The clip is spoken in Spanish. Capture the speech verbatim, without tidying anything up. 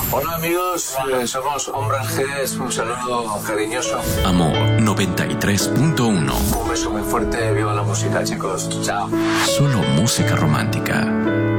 Hola amigos, eh, somos Hombres G, un saludo cariñoso. Amor noventa y tres punto uno. Un beso muy fuerte, viva la música chicos, chao. Solo música romántica.